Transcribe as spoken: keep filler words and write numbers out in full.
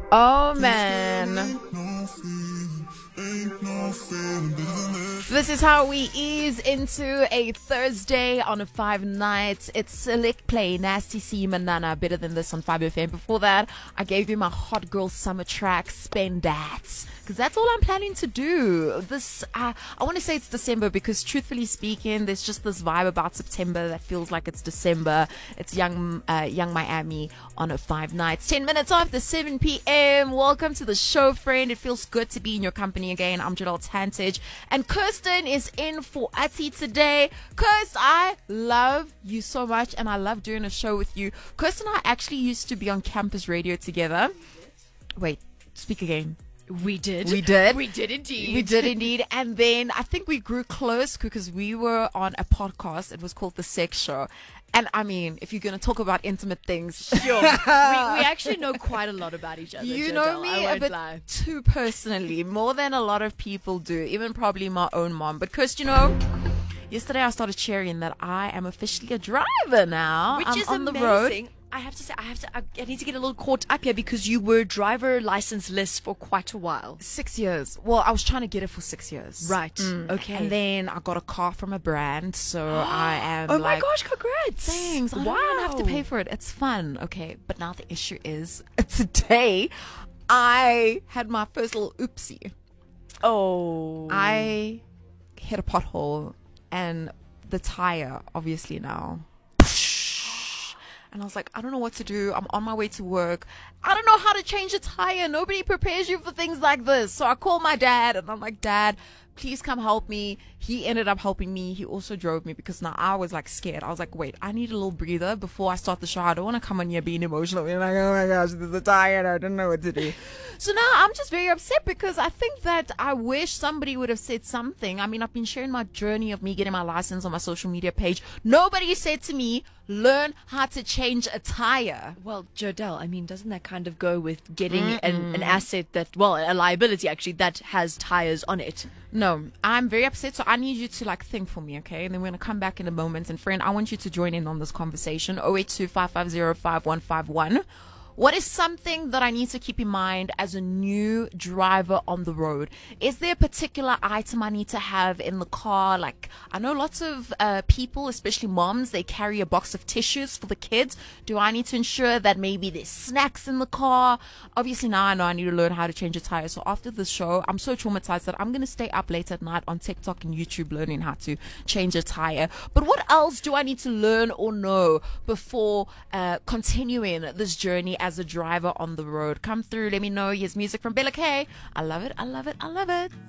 Oh man. This is how we ease into a Thursday on a five nights. It's Select Play, Nasty C, Manana, Better Than This on five F M. Before that, I gave you my Hot Girl Summer track, Spend That. Because that's all I'm planning to do. This, uh, I want to say it's December because truthfully speaking, there's just this vibe about September that feels like it's December. It's Young uh, Young Miami on a five nights. ten minutes after seven p.m. Welcome to the show, friend. It feels good to be in your company again. I'm Jadal Tantage. And Kirsten is in for Ati today. Kirsten, I love you so much and I love doing a show with you. Kirsten and I actually used to be on campus radio together. Wait, speak again. We did. We did. We did indeed. We did indeed. And then I think we grew close because we were on a podcast. It was called The Sex Show. And I mean, if you're going to talk about intimate things. Sure. we, we actually know quite a lot about each other. You Jodel, know me I a bit lie. too personally. More than a lot of people do. Even probably my own mom. But Kirst, you know, yesterday I started sharing that I am officially a driver now. Which I'm is on the amazing. road. I have to say, I have to. I, I need to get a little caught up here because you were driver license list for quite a while. Six years. Well, I was trying to get it for six years. Right. Mm. Okay. And then I got a car from a brand, so I am. Oh like, my gosh! Congrats. Thanks. I Wow. don't even have to pay for it. It's fun. Okay. But now the issue is today I had my first little oopsie. Oh. I hit a pothole and the tire, obviously now. And I was like, I don't know what to do. I'm on my way to work. I don't know how to change a tire. Nobody prepares you for things like this. So I called my dad and I'm like, Dad, please come help me. He ended up helping me. He also drove me because now I was like scared. I was like, wait, I need a little breather before I start the show. I don't want to come on here being emotional. Being like, oh my gosh, there's a tire and I don't know what to do. So now I'm just very upset because I think that I wish somebody would have said something. I mean, I've been sharing my journey of me getting my license on my social media page. Nobody said to me, learn how to change a tire. Well, Jodel, I mean, doesn't that kind of go with getting an, an asset that, well, a liability actually that has tires on it? No, I'm very upset. So I need you to like think for me, okay? And then we're going to come back in a moment. And friend, I want you to join in on this conversation. oh eight two, five five zero, five one five one. What is something that I need to keep in mind as a new driver on the road? Is there a particular item I need to have in the car? Like, I know lots of uh, people, especially moms, they carry a box of tissues for the kids. Do I need to ensure that maybe there's snacks in the car? Obviously, now I know I need to learn how to change a tire. So after this show, I'm so traumatized that I'm going to stay up late at night on TikTok and YouTube learning how to change a tire. But what else do I need to learn or know before uh, continuing this journey as a driver on the road? Come through, let me know. Here's music from Bella K. I love it, I love it, I love it.